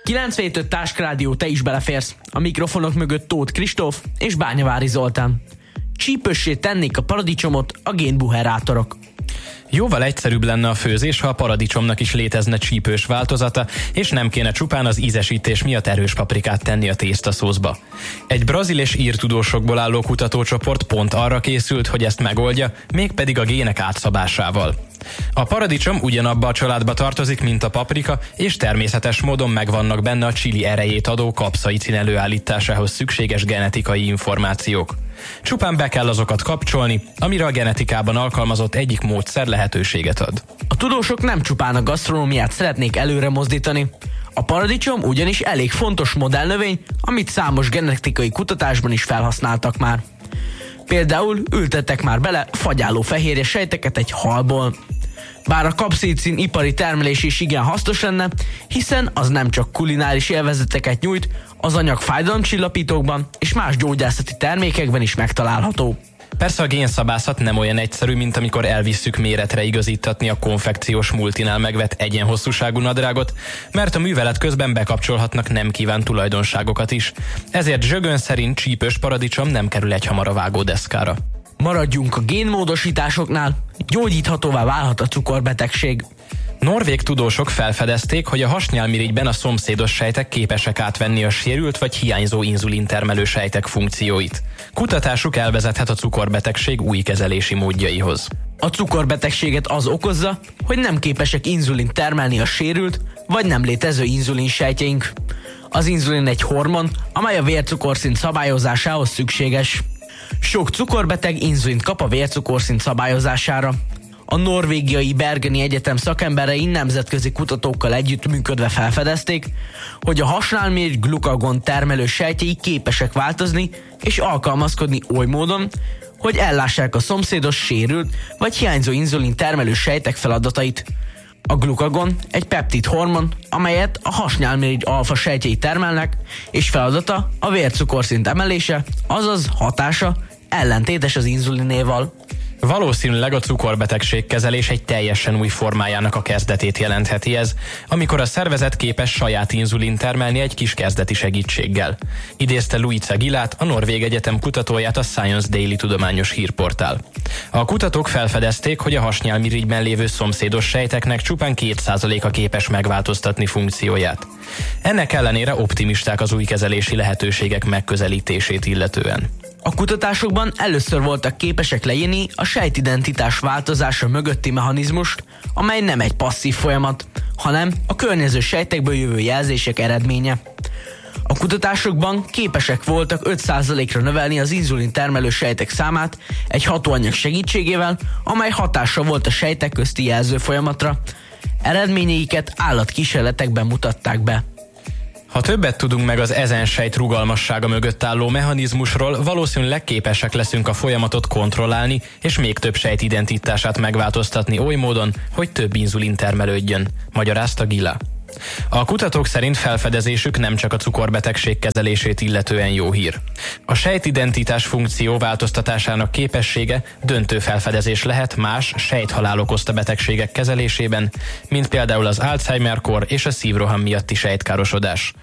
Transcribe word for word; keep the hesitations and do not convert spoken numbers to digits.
kilencvenhét öt Táskrádió, te is beleférsz. A mikrofonok mögött Tóth Kristóf és Bányavári Zoltán. Csípőssé tennék a paradicsomot a génbuherátorok. Jóval egyszerűbb lenne a főzés, ha a paradicsomnak is létezne csípős változata, és nem kéne csupán az ízesítés miatt erős paprikát tenni a tésztaszószba. Egy brazil és ír tudósokból álló kutatócsoport pont arra készült, hogy ezt megoldja, mégpedig a gének átszabásával. A paradicsom ugyanabba a családba tartozik, mint a paprika, és természetes módon megvannak benne a chili erejét adó kapszaicin előállításához szükséges genetikai információk. Csupán be kell azokat kapcsolni, amire a genetikában alkalmazott egyik módszer lehetőséget ad. A tudósok nem csupán a gasztronómiát szeretnék előre mozdítani. A paradicsom ugyanis elég fontos modellnövény, amit számos genetikai kutatásban is felhasználtak már. Például ültettek már bele fagyáló fehérje sejteket egy halból. Bár a kapszaicin ipari termelés is igen hasznos lenne, hiszen az nem csak kulináris élvezeteket nyújt, az anyag fájdalomcsillapítókban és más gyógyászati termékekben is megtalálható. Persze a génszabászat nem olyan egyszerű, mint amikor elvisszük méretre igazítatni a konfekciós multinál megvett egyenhosszúságú nadrágot, mert a művelet közben bekapcsolhatnak nem kívánt tulajdonságokat is. Ezért Zsögön szerint csípős paradicsom nem kerül egyhamar a vágódeszkára. Maradjunk a génmódosításoknál, gyógyíthatóvá válhat a cukorbetegség. Norvég tudósok felfedezték, hogy a hasnyálmirigyben a szomszédos sejtek képesek átvenni a sérült vagy hiányzó inzulintermelő sejtek funkcióit. Kutatásuk elvezethet a cukorbetegség új kezelési módjaihoz. A cukorbetegséget az okozza, hogy nem képesek inzulint termelni a sérült vagy nem létező inzulin sejtjeink. Az inzulin egy hormon, amely a vércukorszint szabályozásához szükséges. Sok cukorbeteg inzulint kap a vércukorszint szabályozására. A norvégiai Bergeni Egyetem szakemberei nemzetközi kutatókkal együttműködve felfedezték, hogy a hasnyálmirigy glukagon termelő sejtjei képesek változni és alkalmazkodni oly módon, hogy ellássák a szomszédos sérült vagy hiányzó inzulin termelő sejtek feladatait. A glukagon egy peptid hormon, amelyet a hasnyálmirigy alfa sejtjei termelnek, és feladata a vércukorszint emelése, azaz hatása ellentétes az inzulinéval. Valószínűleg a cukorbetegség kezelés egy teljesen új formájának a kezdetét jelentheti ez, amikor a szervezet képes saját inzulin termelni egy kis kezdeti segítséggel. Idézte Luisa Gilát, a Norvég Egyetem kutatóját a Science Daily tudományos hírportál. A kutatók felfedezték, hogy a hasnyálmirigyben lévő szomszédos sejteknek csupán két százaléka képes megváltoztatni funkcióját. Ennek ellenére optimisták az új kezelési lehetőségek megközelítését illetően. A kutatásokban először voltak képesek leírni a sejtidentitás változása mögötti mechanizmust, amely nem egy passzív folyamat, hanem a környező sejtekből jövő jelzések eredménye. A kutatásokban képesek voltak öt százalékra növelni az inzulin termelő sejtek számát egy hatóanyag segítségével, amely hatással volt a sejtek közti jelző folyamatra. Eredményeiket állatkísérletekben mutatták be. Ha többet tudunk meg az ezen sejt rugalmassága mögött álló mechanizmusról, valószínűleg képesek leszünk a folyamatot kontrollálni, és még több sejt identitását megváltoztatni oly módon, hogy több inzulin termelődjön, magyarázta Gila. A kutatók szerint felfedezésük nem csak a cukorbetegség kezelését illetően jó hír. A sejtidentitás funkció változtatásának képessége döntő felfedezés lehet más sejthalál okozta betegségek kezelésében, mint például az Alzheimer-kór és a szívroham miatti sejtkárosodás.